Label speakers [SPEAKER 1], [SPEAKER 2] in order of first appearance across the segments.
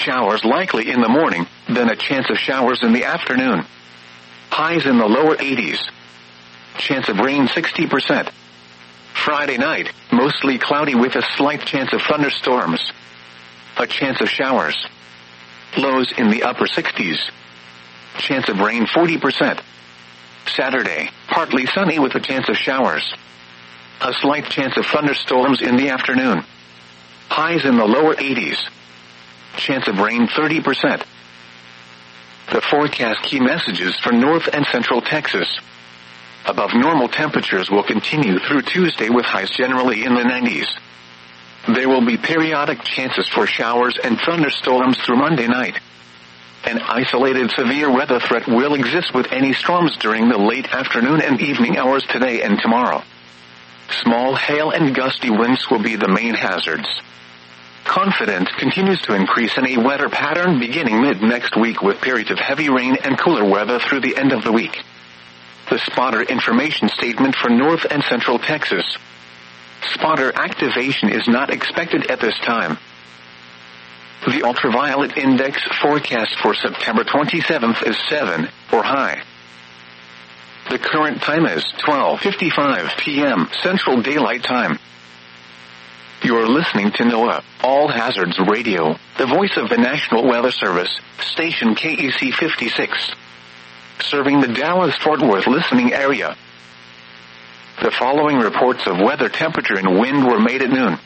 [SPEAKER 1] Showers likely in the morning, then a chance of showers in the afternoon. Highs in the lower 80s. Chance of rain 60%. Friday night, mostly cloudy with a slight chance of thunderstorms. A chance of showers. Lows in the upper 60s. Chance of rain 40%. Saturday, partly sunny with a chance of showers. A slight chance of thunderstorms in the afternoon. Highs in the lower 80s. Chance of rain 30%. The forecast key messages for north and central Texas. Above normal temperatures will continue through Tuesday with highs generally in the 90s. There will be periodic chances for showers and thunderstorms through Monday night. An isolated severe weather threat will exist with any storms during the late afternoon and evening hours today and tomorrow. Small hail and gusty winds will be the main hazards. Confidence continues to increase in a wetter pattern beginning mid-next week with periods of heavy rain and cooler weather through the end of the week. The spotter information statement for north and central Texas. Spotter activation is not expected at this time. The ultraviolet index forecast for September 27th is 7, or high. The current time is 12:55 p.m. Central Daylight Time. You're listening to NOAA, All Hazards Radio, the voice of the National Weather Service, station KEC 56. Serving the Dallas-Fort Worth listening area. The following reports of weather, temperature, and wind were made at noon.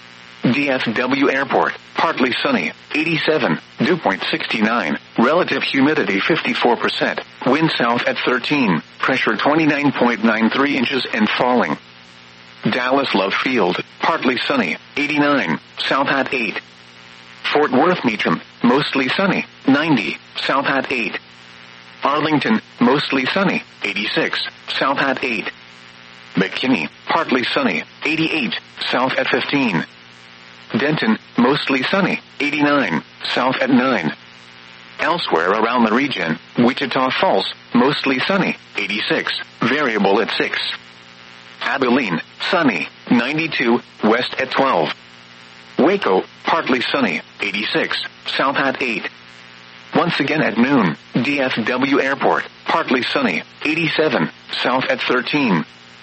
[SPEAKER 1] DFW Airport, partly sunny, 87, dew point 69, relative humidity 54%, wind south at 13, pressure 29.93 inches and falling. Dallas Love Field, partly sunny, 89, south at 8. Fort Worth Meacham, mostly sunny, 90, south at 8. Arlington, mostly sunny, 86, south at 8. McKinney, partly sunny, 88, south at 15. Denton, mostly sunny, 89, south at 9. Elsewhere around the region, Wichita Falls, mostly sunny, 86, variable at 6. Abilene, sunny, 92, west at 12. Waco, partly sunny, 86, south at 8. Once again at noon, DFW Airport, partly sunny, 87, south at 13.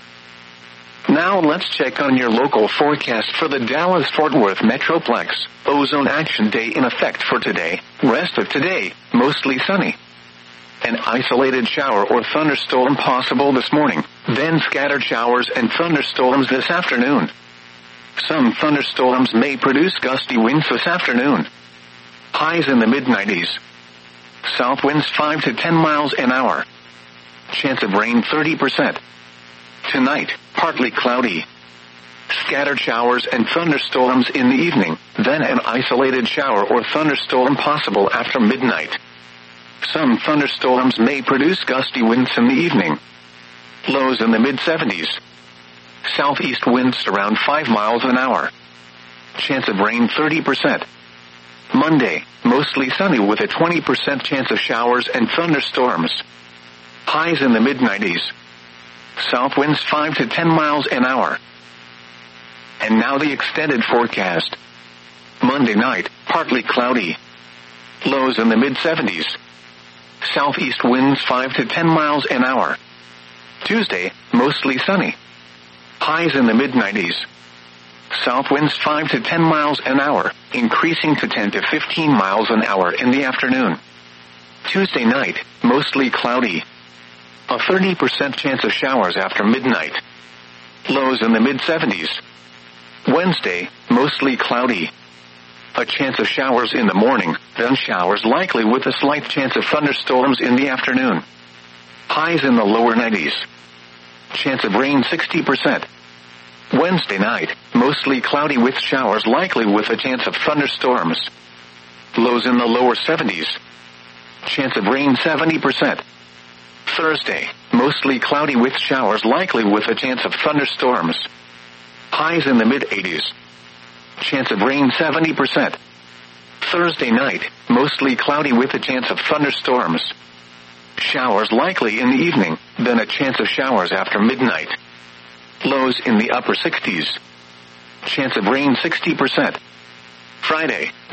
[SPEAKER 1] Now let's check on your local forecast for the Dallas-Fort Worth Metroplex. Ozone Action Day in effect for today. Rest of today, mostly sunny. An isolated shower or thunderstorm possible this morning, then scattered showers and thunderstorms this afternoon. Some thunderstorms may produce gusty winds this afternoon. Highs in the mid-90s. South winds 5 to 10 miles an hour. Chance of rain 30%. Tonight, partly cloudy. Scattered showers and thunderstorms in the evening, then an isolated shower or thunderstorm possible after midnight. Some thunderstorms may produce gusty winds in the evening. Lows in the mid-70s. Southeast winds around 5 miles an hour. Chance of rain 30%. Monday, mostly sunny with a 20% chance of showers and thunderstorms. Highs in the mid-90s. South winds 5 to 10 miles an hour. And now the extended forecast. Monday night, partly cloudy. Lows in the mid-70s. Southeast winds 5 to 10 miles an hour. Tuesday, mostly sunny. Highs in the mid-90s. South winds 5 to 10 miles an hour, increasing to 10 to 15 miles an hour in the afternoon. Tuesday night, mostly cloudy. A 30% chance of showers after midnight. Lows in the mid-70s. Wednesday, mostly cloudy. A chance of showers in the morning, then showers likely with a slight chance of thunderstorms in the afternoon. Highs in the lower 90s. Chance of rain 60%. Wednesday night, mostly cloudy with showers likely with a chance of thunderstorms. Lows in the lower 70s. Chance of rain 70%. Thursday, mostly cloudy with showers likely with a chance of thunderstorms. Highs in the mid-80s. Chance of rain 70%. Thursday night, mostly cloudy with a chance of thunderstorms. Showers likely in the evening, then a chance of showers after midnight. Lows in the upper 60s. Chance of rain 60%. Friday,